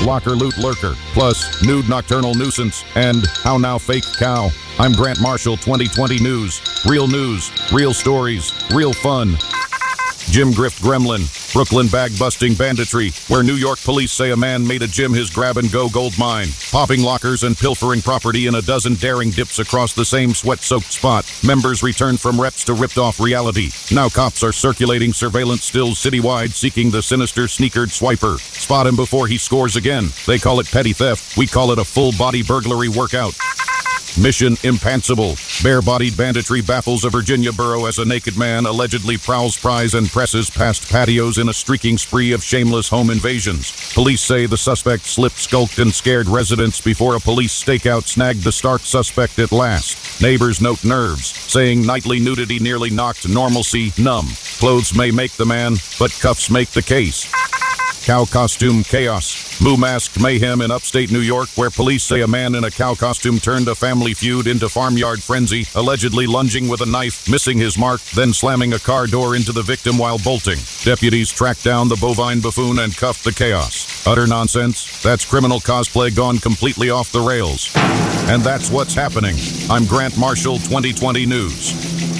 locker loot lurker, plus nude nocturnal nuisance, and how now fake cow. I'm Grant Marshall, 2020 News. Real stories, real fun. Jim Grift Gremlin, Brooklyn bag-busting banditry, where New York police say a man made a gym his grab-and-go gold mine, popping lockers and pilfering property in a dozen daring dips across the same sweat-soaked spot. Members return from reps to ripped-off reality. Now cops are circulating surveillance stills citywide seeking the sinister sneakered swiper. Spot him before he scores again. They call it petty theft. We call it a full-body burglary workout. Mission Impansible. Bare-bodied banditry baffles a Virginia borough as a naked man allegedly prowls prize and presses past patios in a streaking spree of shameless home invasions. Police say the suspect slipped, skulked, and scared residents before a police stakeout snagged the stark suspect at last. Neighbors note nerves, saying nightly nudity nearly knocked normalcy numb. Clothes may make the man, but cuffs make the case. Cow costume chaos. Moo masked mayhem in upstate New York, where police say a man in a cow costume turned a family feud into farmyard frenzy, allegedly lunging with a knife, missing his mark, then slamming a car door into the victim while bolting. Deputies tracked down the bovine buffoon and cuffed the chaos. Utter nonsense. That's criminal cosplay gone completely off the rails. And that's what's happening. I'm Grant Marshall, 2020 News.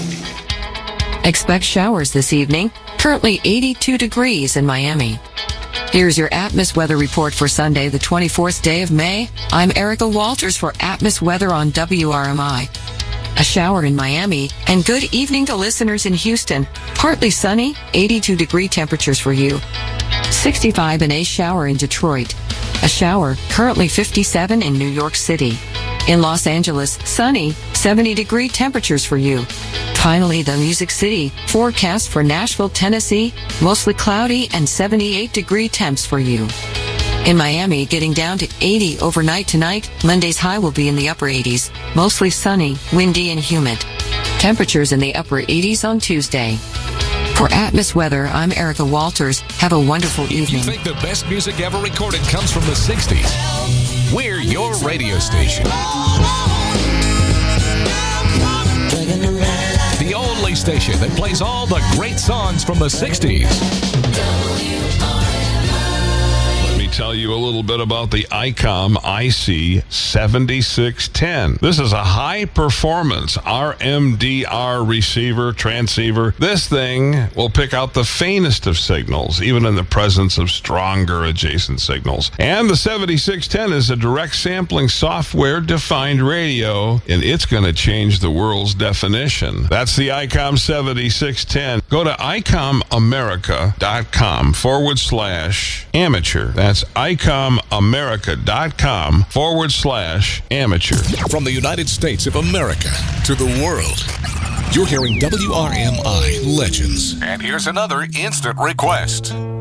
Expect showers this evening. Currently 82 degrees in Miami. Here's your Atmos weather report for Sunday, the 24th day of May. I'm Erica Walters for Atmos Weather on WRMI. A shower in Miami, and good evening to listeners in Houston. Partly sunny, 82-degree temperatures for you. 65 and a shower in Detroit. A shower, currently 57 in New York City. In Los Angeles, sunny, 70-degree temperatures for you. Finally, the Music City, forecast for Nashville, Tennessee, mostly cloudy and 78-degree temps for you. In Miami, getting down to 80 overnight tonight. Monday's high will be in the upper 80s, mostly sunny, windy, and humid. Temperatures in the upper 80s on Tuesday. For Atmos Weather, I'm Erica Walters. Have a wonderful evening. You think the best music ever recorded comes from the 60s? We're your radio station. The only station that plays all the great songs from the 60s. Let me tell you a little bit about the ICOM IC7610. This is a high-performance RMDR receiver, transceiver. This thing will pick out the faintest of signals, even in the presence of stronger adjacent signals. And the 7610 is a direct sampling software-defined radio, and it's going to change the world's definition. That's the ICOM 7610. Go to icomamerica.com/amateur. That's icomamerica.com/amateur. From the United States of America to the world, you're hearing WRMI Legends. And here's another instant request.